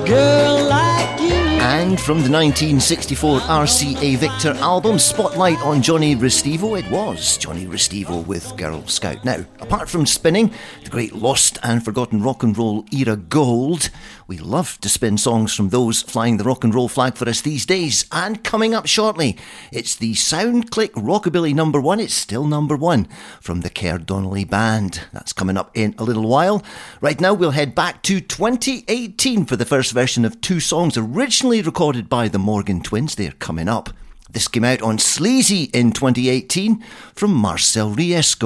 girl like you. And from the 1964 RCA Victor album Spotlight on Johnny Restivo, it was Johnny Restivo with Girl Scout. Now, apart from spinning the great lost and forgotten rock and roll era gold, we love to spin songs from those flying the rock and roll flag for us these days. And coming up shortly, it's the Soundclick Rockabilly number 1. It's still number 1 from the Kerr Donnelly Band. That's coming up in a little while. Right now, we'll head back to 2018 for the first version of two songs originally recorded by the Morgan Twins. They're coming up. This came out on Sleazy in 2018 from Marcel Riesco.